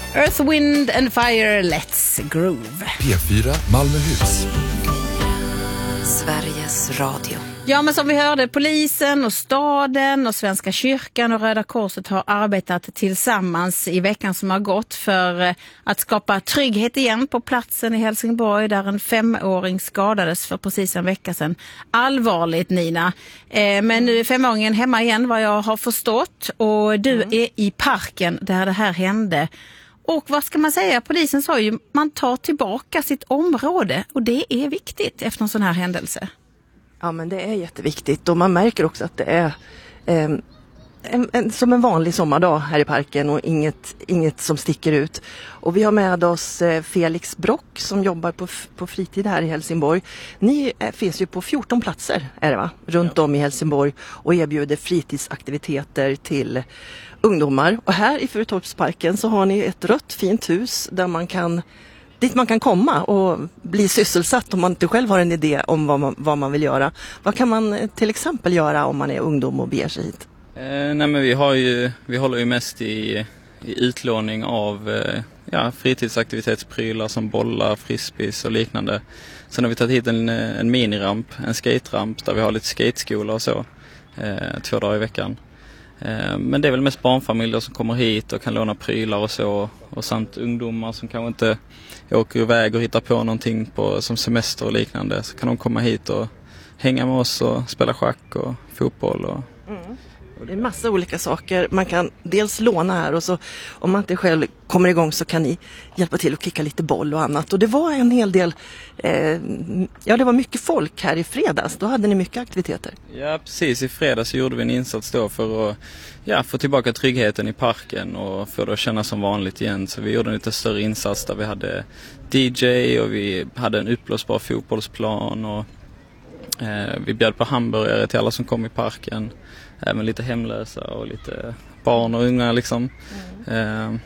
Earth, Wind and Fire, Let's Groove. P4 Malmöhus. Sveriges Radio. Ja, men som vi hörde, polisen och staden och Svenska kyrkan och Röda Korset har arbetat tillsammans i veckan som har gått för att skapa trygghet igen på platsen i Helsingborg där en 5-åring skadades för precis en vecka sedan. Allvarligt, Nina. Men nu är 5-åringen hemma igen, vad jag har förstått. Och du är i parken där det här hände. Och vad ska man säga? Polisen sa ju man tar tillbaka sitt område och det är viktigt efter en sån här händelse. Ja, men det är jätteviktigt och man märker också att det är som en vanlig sommardag här i parken och inget som sticker ut. Och vi har med oss Felix Brock som jobbar på fritid här i Helsingborg. Ni finns ju på 14 platser är det va? Runt om i Helsingborg och erbjuder fritidsaktiviteter till ungdomar. Och här i Furutorpsparken så har ni ett rött fint hus där dit man kan komma och bli sysselsatt om man inte själv har en idé om vad man vill göra. Vad kan man till exempel göra om man är ungdom och beger sig hit? Nej, men vi håller ju mest i utlåning av fritidsaktivitetsprylar som bollar, frisbees och liknande. Sen har vi tagit hit en miniramp, en skateramp där vi har lite skateskola och så 2 dagar i veckan. Men det är väl mest barnfamiljer som kommer hit och kan låna prylar och så. Och samt ungdomar som kanske inte åker iväg och hittar på någonting som semester och liknande. Så kan de komma hit och hänga med oss och spela schack och fotboll. Det är en massa olika saker. Man kan dels låna här och så om man inte själv kommer igång så kan ni hjälpa till att kicka lite boll och annat. Och det var en hel del, det var mycket folk här i fredags. Då hade ni mycket aktiviteter. Ja, precis. I fredags gjorde vi en insats då för att få tillbaka tryggheten i parken och för att känna som vanligt igen. Så vi gjorde en lite större insats där vi hade DJ och vi hade en uppblåsbar fotbollsplan och vi bjöd på hamburgare till alla som kom i parken. Även lite hemlösa och lite barn och unga liksom.